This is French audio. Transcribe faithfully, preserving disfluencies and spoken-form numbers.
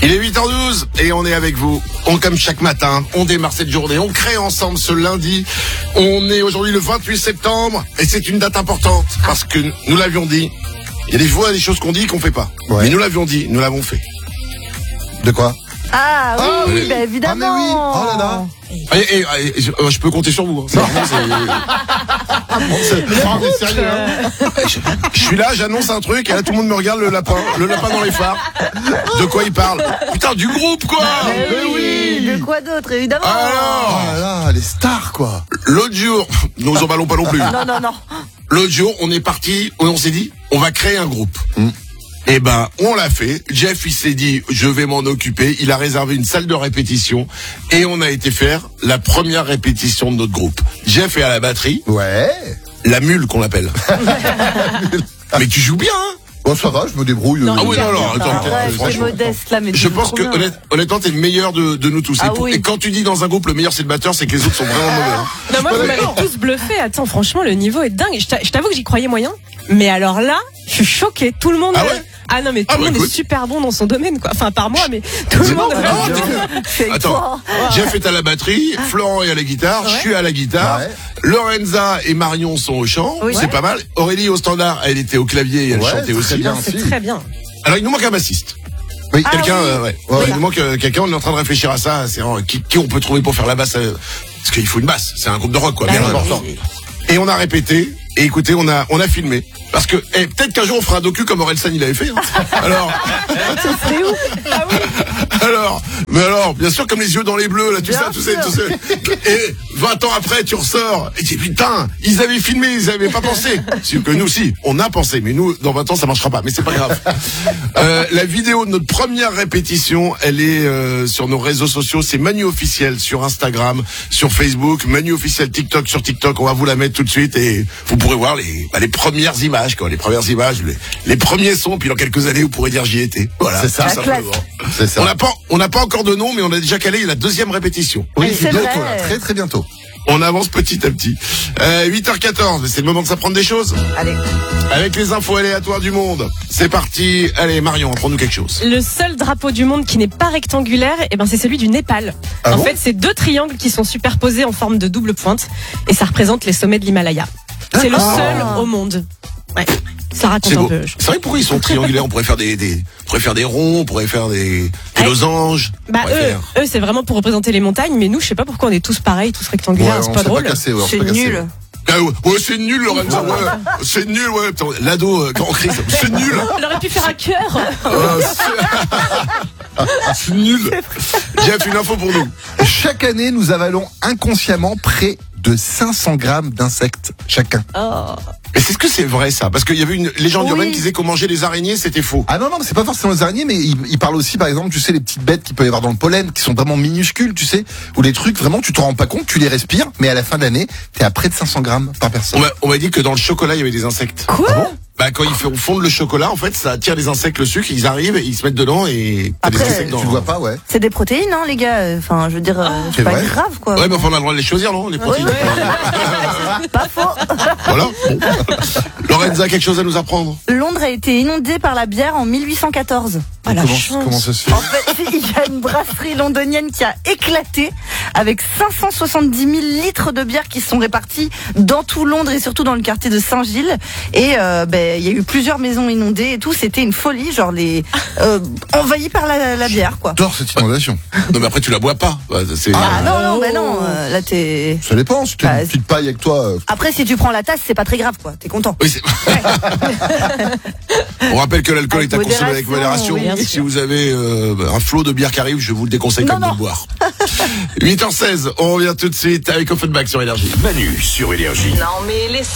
Il est huit heures douze et on est avec vous. On, comme chaque matin, on démarre cette journée. On crée ensemble ce lundi. On est aujourd'hui le vingt-huit septembre et c'est une date importante parce que nous l'avions dit. Il y a des fois des choses qu'on dit qu'on fait pas. Ouais. Mais nous l'avions dit, nous l'avons fait. De quoi? Ah oui, ah, oui, bah, évidemment. Ah mais oui. Oh là là. Et, et, et, je, je peux compter sur vous. Hein. C'est, c'est, c'est, c'est sérieux, hein. je, je suis là, j'annonce un truc et là tout le monde me regarde le lapin, le lapin dans les phares. De quoi il parle? Putain, du groupe quoi. Mais oui, oui. De quoi d'autre, évidemment. Alors, oh là là, les stars quoi. L'autre jour, nous en ballons pas non plus. Non non non. L'autre jour, on est parti, on s'est dit, on va créer un groupe. Mm. Eh ben, on l'a fait. Jeff, il s'est dit, je vais m'en occuper. Il a réservé une salle de répétition et on a été faire la première répétition de notre groupe. Jeff est à la batterie. Ouais. La mule qu'on l'appelle. Mais tu joues bien, hein? Bon, ça va, je me débrouille. Non, ah oui, non, non, attends, ouais, c'est modeste là, mais je pense que honnête, honnêtement, t'es le meilleur de, de nous tous. Ah et, pour, oui. et quand tu dis dans un groupe le meilleur c'est le batteur, c'est que les autres sont vraiment mauvais. Hein. Non, moi, vous m'avez tous bluffé. Attends, franchement, le niveau est dingue. Je t'avoue que j'y croyais moyen. Mais alors là, je suis choquée. Tout le monde. Ah ouais? Ah non, mais tout ah le bah monde écoute. est super bon dans son domaine, quoi. Enfin, par moi, mais tout le monde. Non, attends, Jeff est à la batterie, Florent est à la guitare, ouais. je suis à la guitare, ouais. Lorenza et Marion sont au chant, oui. c'est ouais. pas mal. Aurélie au standard, elle était au clavier et elle ouais, chantait aussi. Bien, c'est très bien. Alors il nous manque un bassiste. Oui. Ah, quelqu'un, oui. euh, ouais. ouais oui. Il nous manque euh, quelqu'un. On est en train de réfléchir à ça. C'est euh, qui, qui on peut trouver pour faire la basse euh, parce qu'il faut une basse. C'est un groupe de rock, quoi, bien ah, important. Oui. Et on a répété. Et écoutez, on a on a filmé. Parce que eh, peut-être qu'un jour on fera un docu comme Orelsan il avait fait. Hein. Alors. Ça serait où? Ah oui. Alors, mais alors, bien sûr comme les yeux dans les bleus, là, tout bien ça, tout ça, tout ça. Et vingt ans après, tu ressors. Et tu dis putain, ils avaient filmé, ils avaient pas pensé. C'est que nous aussi, on a pensé, mais nous, dans vingt ans, ça marchera pas. Mais c'est pas grave. Euh, la vidéo de notre première répétition, elle est euh, sur nos réseaux sociaux. C'est Manu officiel sur Instagram, sur Facebook, Manu officiel TikTok sur TikTok. On va vous la mettre tout de suite et vous pourrez voir les bah, les premières images, quoi, les premières images, les, les premiers sons. Puis dans quelques années, vous pourrez dire j'y étais. Voilà, c'est ça. Tout simplement. C'est ça. On n'a pas, on n'a pas encore de nom, mais on a déjà calé la deuxième répétition. Oui, c'est bientôt, vrai. là, très très bientôt. On avance petit à petit. Euh, huit heures quatorze, c'est le moment de s'apprendre des choses. Allez. Avec les infos aléatoires du monde. C'est parti. Allez, Marion, apprends-nous quelque chose. Le seul drapeau du monde qui n'est pas rectangulaire, eh ben, c'est celui du Népal. Ah en bon fait, c'est deux triangles qui sont superposés en forme de double pointe. Et ça représente les sommets de l'Himalaya. C'est le Ah. seul au monde. Ouais. Ça raconte C'est un beau. peu. C'est vrai, pourquoi ils sont triangulaires? On pourrait faire des, des, on pourrait faire des ronds, on pourrait faire des, des losanges. Bah, on eux, faire... eux, c'est vraiment pour représenter les montagnes, mais nous, je sais pas pourquoi on est tous pareils, tous rectangulaires, Ouais, c'est on pas s'est drôle. Pas cassé, ouais, on c'est s'est pas nul. cassé. Ah ouais, ouais, c'est nul, Lorenzo. Ouais, c'est nul, ouais. Putain, l'ado, euh, quand on crie, c'est nul. On aurait pu faire un cœur. Euh, c'est... c'est nul. Jeff, une info pour nous. Chaque année, nous avalons inconsciemment près de cinq cents grammes d'insectes chacun. Oh. Mais c'est ce que c'est vrai ça? Parce qu'il y avait une légende Oui. urbaine qui disait qu'on mangeait les araignées, c'était faux. Ah non, non, mais c'est pas forcément les araignées, mais il, il parle aussi, par exemple, tu sais, les petites bêtes qu'il peut y avoir dans le pollen, qui sont vraiment minuscules, tu sais, ou les trucs, vraiment, tu t'en rends pas compte, tu les respires, mais à la fin de l'année, t'es à près de cinq cents grammes par personne. On m'a, on m'a dit que dans le chocolat, il y avait des insectes. Quoi? Ah bon? Bah, quand ils font fondre le chocolat, en fait, ça attire les insectes, le sucre, ils arrivent, ils se mettent dedans et t'as des Après, insectes dans. Tu le vois pas, ouais. C'est des protéines, hein, les gars. Enfin, je veux dire, euh, c'est, c'est pas vrai. grave, quoi. Ouais, mais enfin, on a le droit de les choisir, non, les protéines. Oui, Pas faux. Voilà. Bon. Lorenza, quelque chose à nous apprendre? Londres a été inondée par la bière en mille huit cent quatorze. Ah, la comment, chance. comment ça se fait? En fait, il y a une brasserie londonienne qui a éclaté avec cinq cent soixante-dix mille litres de bière qui se sont répartis dans tout Londres et surtout dans le quartier de Saint-Gilles. Et euh, ben, il y a eu plusieurs maisons inondées et tout. C'était une folie, genre les euh, envahis par la, la bière, quoi. J'adore cette inondation. Non, mais après, tu la bois pas. Bah, c'est... Ah non, non, ben non. euh, là, t'es. Ça dépend, si t'as Bah, une petite paille avec toi. euh, Après, si tu prends la tasse, c'est pas très grave, quoi. T'es content. Oui, c'est... On rappelle que l'alcool Avec est à consommer avec modération. modération, oui, Et si vous avez euh, un flot de bière qui arrive, je vous le déconseille Non, comme de non. le boire. huit heures seize, on revient tout de suite avec Offenbach sur Énergie. Manu sur Énergie. Non mais laisse